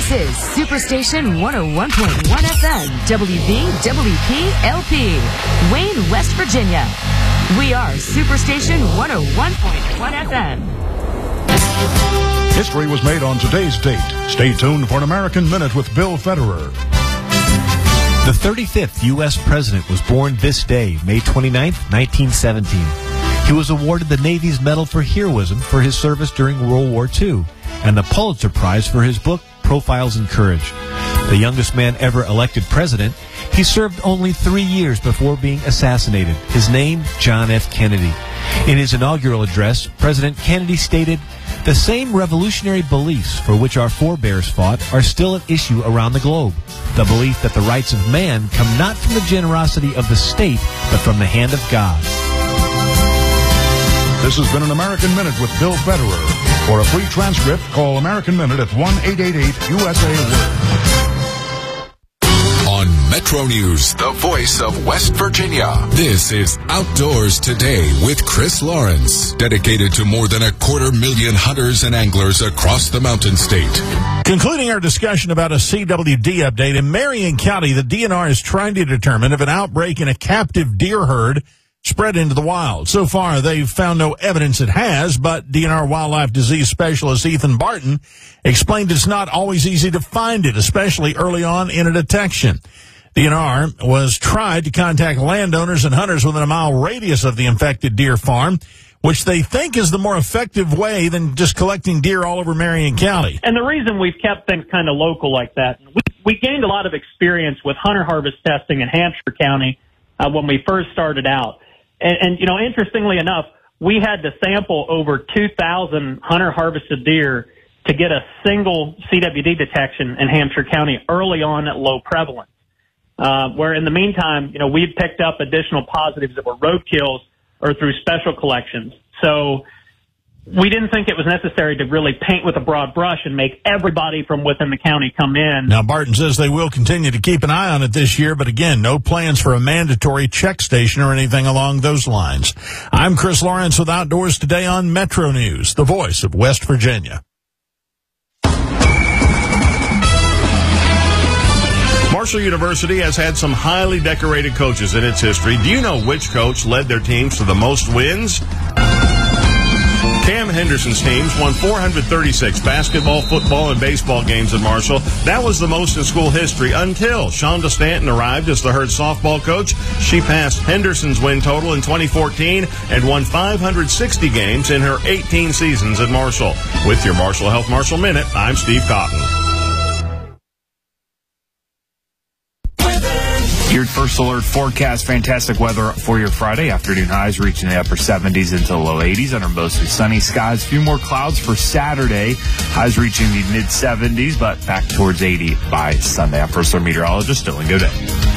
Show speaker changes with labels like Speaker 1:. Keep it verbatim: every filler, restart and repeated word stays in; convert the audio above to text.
Speaker 1: This is Superstation one oh one point one F M, W V W P L P, Wayne, West Virginia. We are Superstation one oh one point one F M.
Speaker 2: History was made on today's date. Stay tuned for an American Minute with Bill Federer.
Speaker 3: The thirty-fifth U S president was born this day, May twenty-ninth, nineteen seventeen. He was awarded the Navy's Medal for Heroism for his service during World War Two and the Pulitzer Prize for his book, Profiles in Courage. The youngest man ever elected president, he served only three years before being assassinated. His name, John F. Kennedy. In his inaugural address, President Kennedy stated, "The same revolutionary beliefs for which our forebears fought are still at issue around the globe. The belief that the rights of man come not from the generosity of the state, but from the hand of God."
Speaker 2: This has been an American Minute with Bill Federer. For a free transcript, call American Minute at one eight eight eight U S A Word.
Speaker 4: On Metro News, the voice of West Virginia, this is Outdoors Today with Chris Lawrence, dedicated to more than a quarter million hunters and anglers across the Mountain State.
Speaker 5: Concluding our discussion about a C W D update, in Marion County, the D N R is trying to determine if an outbreak in a captive deer herd spread into the wild. So far, they've found no evidence it has, but D N R wildlife disease specialist Ethan Barton explained it's not always easy to find it, especially early on in a detection. D N R was tried to contact landowners and hunters within a mile radius of the infected deer farm, which they think is the more effective way than just collecting deer all over Marion County.
Speaker 6: And the reason we've kept things kind of local like that, we, we gained a lot of experience with hunter harvest testing in Hampshire County uh, when we first started out. And, and, you know, interestingly enough, we had to sample over two thousand hunter harvested deer to get a single C W D detection in Hampshire County early on at low prevalence. Uh, where in the meantime, you know, we'd picked up additional positives that were road kills or through special collections. So we didn't think it was necessary to really paint with a broad brush and make everybody from within the county come in.
Speaker 5: Now, Barton says they will continue to keep an eye on it this year, but again, no plans for a mandatory check station or anything along those lines. I'm Chris Lawrence with Outdoors Today on Metro News, the voice of West Virginia.
Speaker 7: Marshall University has had some highly decorated coaches in its history. Do you know which coach led their teams to the most wins? Cam Henderson's teams won four hundred thirty-six basketball, football, and baseball games at Marshall. That was the most in school history until Shonda Stanton arrived as the Herd softball coach. She passed Henderson's win total in twenty fourteen and won five hundred sixty games in her eighteen seasons at Marshall. With your Marshall Health Marshall Minute, I'm Steve Cotton.
Speaker 8: Your first alert forecast, fantastic weather for your Friday. Afternoon highs reaching the upper seventies into the low eighties under mostly sunny skies. A few more clouds for Saturday. Highs reaching the mid seventies, but back towards eighty by Sunday. I'm first alert meteorologist Dylan Godet.